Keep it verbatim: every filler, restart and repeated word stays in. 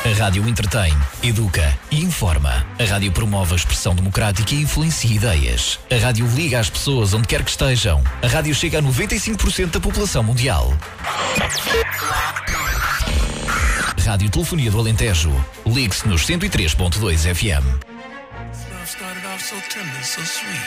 A rádio entretém, educa e informa. A rádio promove a expressão democrática e influencia ideias. A rádio liga as pessoas onde quer que estejam. A rádio chega a noventa e cinco por cento da população mundial. Rádio Telefonia do Alentejo. Ligue-se nos cento e três ponto dois F M.